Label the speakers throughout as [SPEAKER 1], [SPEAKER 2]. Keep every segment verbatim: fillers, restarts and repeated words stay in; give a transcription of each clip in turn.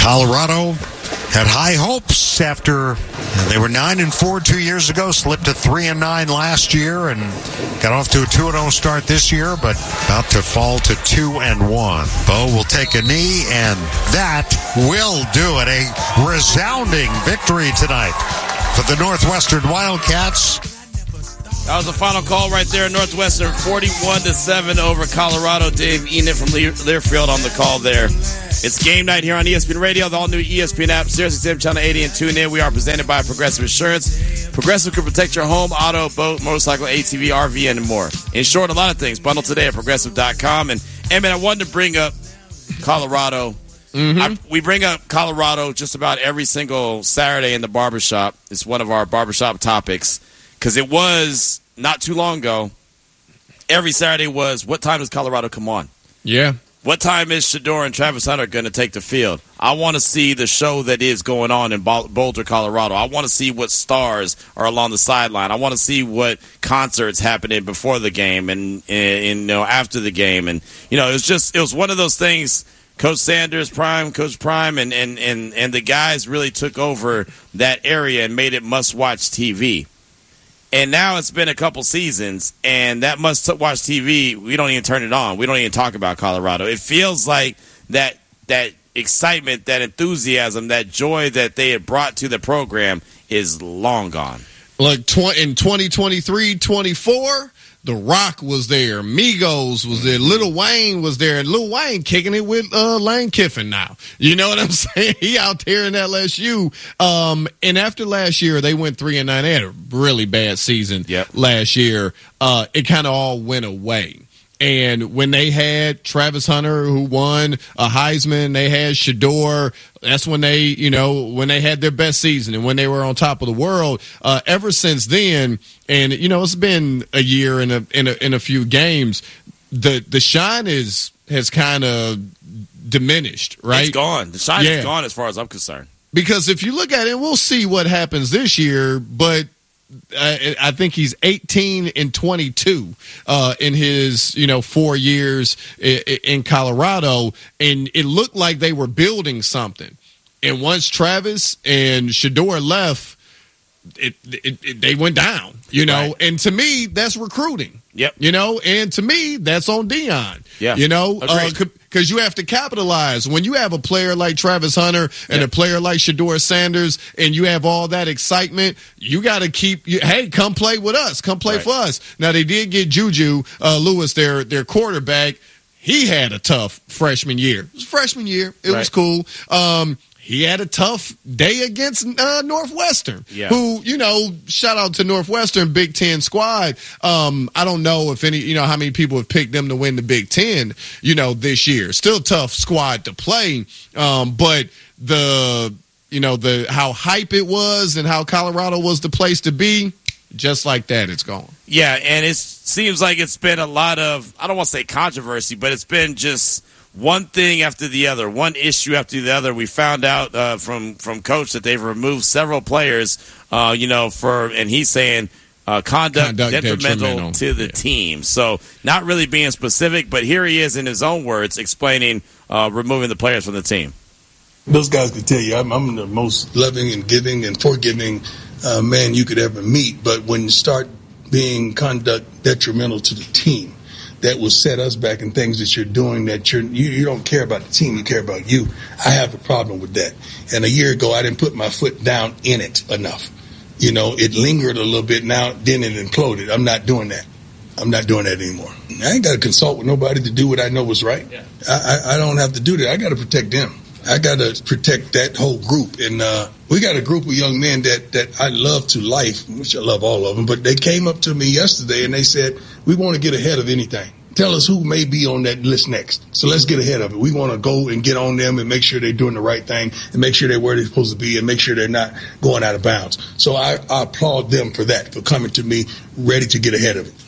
[SPEAKER 1] Colorado had high hopes after they were nine and four two years ago, slipped to three and nine last year, and got off to a two and oh start this year, but about to fall to two and one. Bo will take a knee, and that will do it. A resounding victory tonight for the Northwestern Wildcats.
[SPEAKER 2] That was the final call right there. Northwestern forty-one to seven over Colorado. Dave Enid from Learfield on the call there. It's game night here on E S P N Radio, the all-new E S P N app, Sirius X M Channel eighty, and tune in. We are presented by Progressive Insurance. Progressive can protect your home, auto, boat, motorcycle, A T V, R V, and more. In short, a lot of things. Bundle today at Progressive dot com. And, and man, I wanted to bring up Colorado. Mm-hmm. I, we bring up Colorado just about every single Saturday in the barbershop. It's one of our barbershop topics. Because it was, not too long ago, every Saturday was, what time does Colorado come on?
[SPEAKER 3] Yeah.
[SPEAKER 2] What time is Shedeur and Travis Hunter going to take the field? I want to see the show that is going on in Boulder, Colorado. I want to see what stars are along the sideline. I want to see what concerts happening before the game and, and you know after the game. And you know, it was just it was one of those things. Coach Sanders, Prime, Coach Prime, and and and and the guys really took over that area and made it must-watch T V. And now it's been a couple seasons, and that must-watch T V, we don't even turn it on. We don't even talk about Colorado. It feels like that that excitement, that enthusiasm, that joy that they had brought to the program is long gone.
[SPEAKER 3] Like tw- in twenty twenty-three twenty-four, The Rock was there. Migos was there. Lil Wayne was there. And Lil Wayne kicking it with uh, Lane Kiffin now. You know what I'm saying? He out there in L S U. Um, and after last year, they went three and nine. They had a really bad season
[SPEAKER 2] yep.
[SPEAKER 3] last year. Uh, it kind of all went away. And when they had Travis Hunter, who won a Heisman, they had Shedeur. That's when they, you know, when they had their best season and when they were on top of the world. Uh, ever since then, and you know, it's been a year and a in a, in a few games. The the shine is has kind of diminished, right?
[SPEAKER 2] It's gone. The shine
[SPEAKER 3] yeah.
[SPEAKER 2] is gone as far as I'm concerned.
[SPEAKER 3] Because if you look at it, we'll see what happens this year, but. I, I think he's eighteen and twenty-two uh, in his, you know, four years in, in Colorado, and it looked like they were building something. And once Travis and Shedeur left, it, it, it they went down, you know. Right. And to me, that's recruiting.
[SPEAKER 2] Yep.
[SPEAKER 3] You know, and to me, that's on Deion.
[SPEAKER 2] Yeah.
[SPEAKER 3] You know, because uh, you have to capitalize. When you have a player like Travis Hunter and yep. a player like Shedeur Sanders, and you have all that excitement, you got to keep, you, hey, come play with us. Come play right. for us. Now, they did get Juju uh, Lewis, their, their quarterback. He had a tough freshman year. It was freshman year. It right. was cool. Um, He had a tough day against uh, Northwestern,
[SPEAKER 2] yeah.
[SPEAKER 3] who, you know, shout out to Northwestern, Big Ten squad. Um, I don't know if any, you know, how many people have picked them to win the Big Ten, you know, this year. Still tough squad to play, um, but the, you know, the how hype it was and how Colorado was the place to be, just like that, it's gone.
[SPEAKER 2] Yeah, and it seems like it's been a lot of, I don't want to say controversy, but it's been just one thing after the other, one issue after the other. We found out uh, from from Coach that they've removed several players, uh, you know, for and he's saying uh, conduct, conduct detrimental, detrimental to the yeah. team. So not really being specific, but here he is in his own words explaining uh, removing the players from the team.
[SPEAKER 4] Those guys can tell you I'm, I'm the most loving and giving and forgiving uh, man you could ever meet. But when you start being conduct detrimental to the team, that will set us back in things that you're doing that you're, you, you don't care about the team, you care about you. I have a problem with that. And a year ago, I didn't put my foot down in it enough. You know, it lingered a little bit. Now, then it imploded. I'm not doing that. I'm not doing that anymore. I ain't got to consult with nobody to do what I know was right. Yeah. I, I, I don't have to do that. I got to protect them. I got to protect that whole group. And uh, we got a group of young men that, that I love to life, which I love all of them, but they came up to me yesterday and they said, we want to get ahead of anything. Tell us who may be on that list next. So let's get ahead of it. We want to go and get on them and make sure they're doing the right thing and make sure they're where they're supposed to be and make sure they're not going out of bounds. So I, I applaud them for that, for coming to me ready to get ahead of it.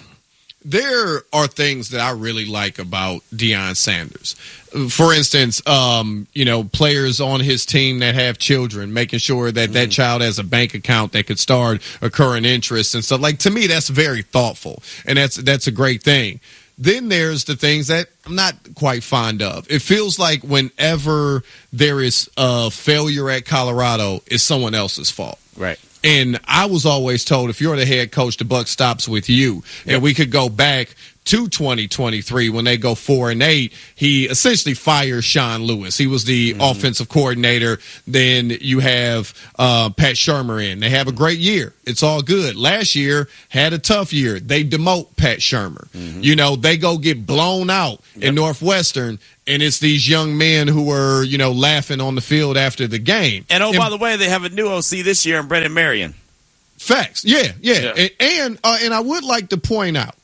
[SPEAKER 3] There are things that I really like about Deion Sanders. For instance, um, you know, players on his team that have children, making sure that that mm. child has a bank account that could start a current interest and stuff. Like, to me, that's very thoughtful, and that's that's a great thing. Then there's the things that I'm not quite fond of. It feels like whenever there is a failure at Colorado, it's someone else's fault.
[SPEAKER 2] Right.
[SPEAKER 3] And I was always told, if you're the head coach, the buck stops with you. Yep. And we could go back to twenty twenty-three when they go four and eight. He essentially fires Sean Lewis. He was the mm-hmm. offensive coordinator. Then you have uh, Pat Shurmur in. They have a great year. It's all good. Last year had a tough year. They demote Pat Shurmur. Mm-hmm. You know, they go get blown out yep. in Northwestern. And it's these young men who were, you know, laughing on the field after the game.
[SPEAKER 2] And, oh,
[SPEAKER 3] and,
[SPEAKER 2] by the way, they have a new O C this year in Brendan Marion.
[SPEAKER 3] Facts. Yeah, yeah.
[SPEAKER 2] yeah.
[SPEAKER 3] And and, uh, and I would like to point out,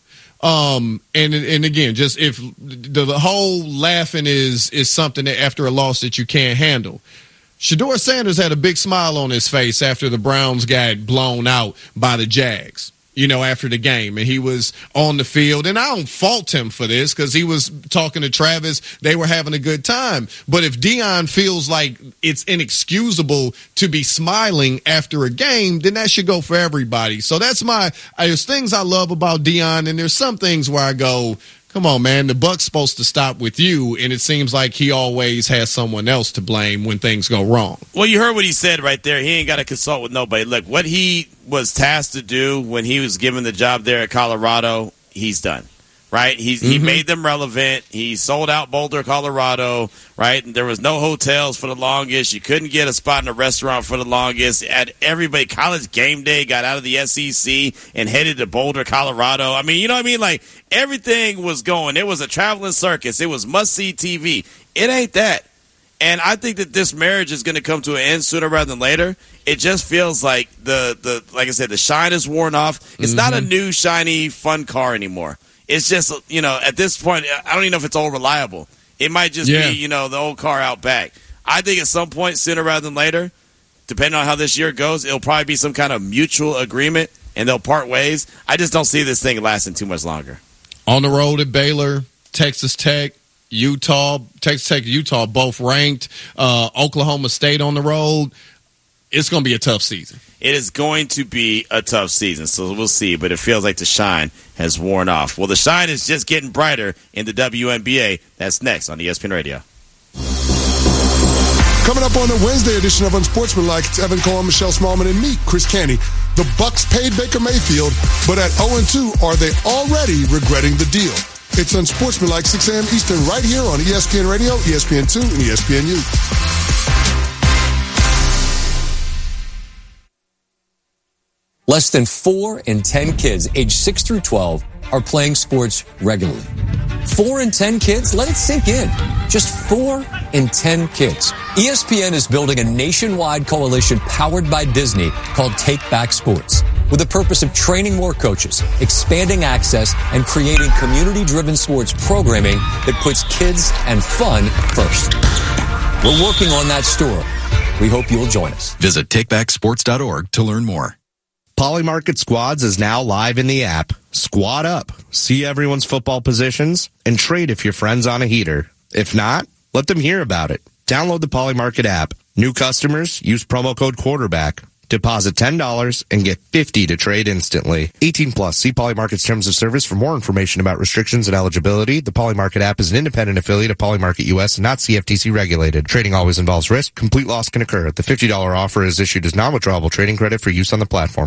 [SPEAKER 3] um, and and again, just if the, the whole laughing is is something that after a loss that you can't handle. Shedeur Sanders had a big smile on his face after the Browns got blown out by the Jags. You know, after the game, and he was on the field, and I don't fault him for this because he was talking to Travis. They were having a good time. But if Deion feels like it's inexcusable to be smiling after a game, then that should go for everybody. So that's my, there's things I love about Deion, and there's some things where I go, come on, man, the buck's supposed to stop with you, and it seems like he always has someone else to blame when things go wrong.
[SPEAKER 2] Well, you heard what he said right there. He ain't got to consult with nobody. Look, what he was tasked to do when he was given the job there at Colorado, he's done. Right? He's, mm-hmm. He made them relevant. He sold out Boulder, Colorado, right? And there was no hotels for the longest. You couldn't get a spot in a restaurant for the longest. At everybody, College Game Day got out of the S E C and headed to Boulder, Colorado. I mean, you know what I mean? Like, everything was going. It was a traveling circus. It was must-see T V. It ain't that. And I think that this marriage is going to come to an end sooner rather than later. It just feels like the, the like I said, the shine is worn off. It's mm-hmm. not a new, shiny, fun car anymore. It's just, you know, at this point, I don't even know if it's all reliable. It might just yeah. be, you know, the old car out back. I think at some point, sooner rather than later, depending on how this year goes, it'll probably be some kind of mutual agreement, and they'll part ways. I just don't see this thing lasting too much longer.
[SPEAKER 3] On the road at Baylor, Texas Tech, Utah, Texas Tech, Utah, both ranked. Uh, Oklahoma State on the road. It's going to be a tough season.
[SPEAKER 2] It is going to be a tough season, so we'll see. But it feels like the shine has worn off. Well, the shine is just getting brighter in the W N B A. That's next on E S P N Radio.
[SPEAKER 5] Coming up on the Wednesday edition of Unsportsmanlike, it's Evan Cohen, Michelle Smallman, and me, Chris Canty. The Bucks paid Baker Mayfield, but at oh and two, are they already regretting the deal? It's Unsportsmanlike, six a.m. Eastern, right here on E S P N Radio, E S P N two, and E S P N U.
[SPEAKER 6] Less than four in ten kids aged six through twelve are playing sports regularly. Four in ten kids? Let it sink in. Just four in ten kids. E S P N is building a nationwide coalition powered by Disney called Take Back Sports, with the purpose of training more coaches, expanding access, and creating community-driven sports programming that puts kids and fun first. We're working on that story. We hope you'll join us.
[SPEAKER 7] Visit take back sports dot org to learn more.
[SPEAKER 8] Polymarket Squads is now live in the app. Squad up, see everyone's football positions, and trade if your friend's on a heater. If not, let them hear about it. Download the Polymarket app. New customers, use promo code quarterback. Deposit ten dollars and get fifty dollars to trade instantly. eighteen plus. See Polymarket's terms of service for more information about restrictions and eligibility. The Polymarket app is an independent affiliate of Polymarket U S and not C F T C regulated. Trading always involves risk. Complete loss can occur. The fifty dollars offer is issued as non-withdrawable trading credit for use on the platform.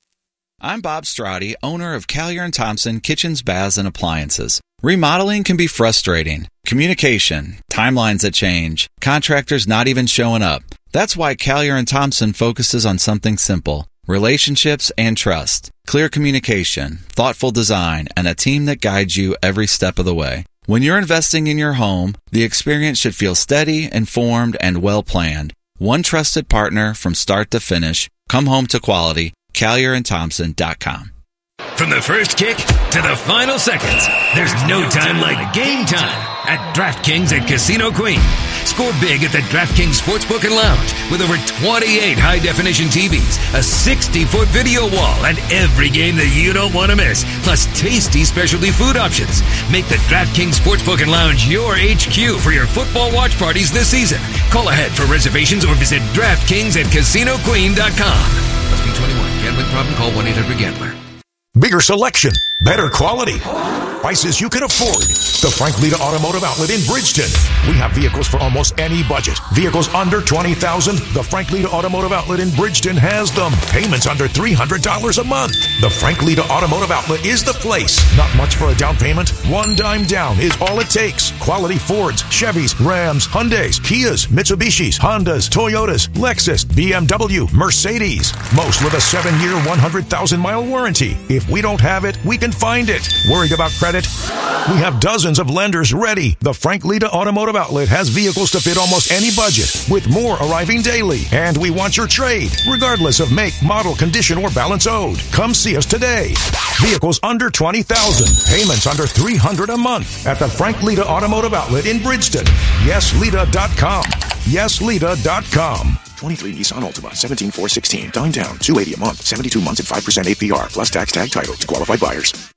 [SPEAKER 9] I'm Bob Strati, owner of Callier and Thompson Kitchens, Baths, and Appliances. Remodeling can be frustrating. Communication, timelines that change, contractors not even showing up. That's why Callier and Thompson focuses on something simple: relationships and trust, clear communication, thoughtful design, and a team that guides you every step of the way. When you're investing in your home, the experience should feel steady, informed, and well-planned. One trusted partner from start to finish. Come home to quality. Callier and Thompson dot com.
[SPEAKER 10] From the first kick to the final seconds, there's no time like game time at DraftKings at Casino Queen. Score big at the DraftKings Sportsbook and Lounge with over twenty-eight high-definition T Vs, a sixty-foot video wall, and every game that you don't want to miss, plus tasty specialty food options. Make the DraftKings Sportsbook and Lounge your H Q for your football watch parties this season. Call ahead for reservations or visit DraftKings at Casino Queen dot com. Must be twenty-one. Gambling problem? Call one eight hundred gambler.
[SPEAKER 11] Bigger selection, better quality. prices you can afford. The Frank Lita Automotive Outlet in Bridgeton. We have vehicles for almost any budget. Vehicles under twenty thousand dollars. The Frank Lita Automotive Outlet in Bridgeton has them. Payments under three hundred dollars a month. The Frank Lita Automotive Outlet is the place. Not much for a down payment. One dime down is all it takes. Quality Fords, Chevys, Rams, Hyundais, Kias, Mitsubishis, Hondas, Toyotas, Lexus, B M W, Mercedes. Most with a seven-year, one hundred thousand mile warranty. If we don't have it, we can find it. Worried about credit? We have dozens of lenders ready. The Frank Lita Automotive Outlet has vehicles to fit almost any budget, with more arriving daily. And we want your trade, regardless of make, model, condition, or balance owed. Come see us today. Vehicles under twenty thousand dollars. Payments under three hundred dollars a month at the Frank Lita Automotive Outlet in Bridgeton. yes lita dot com. yes lita dot com.
[SPEAKER 12] twenty-three Nissan Altima, seventeen four sixteen. Dime down, two hundred eighty dollars a month, seventy-two months at five percent A P R, plus tax tag title to qualified buyers.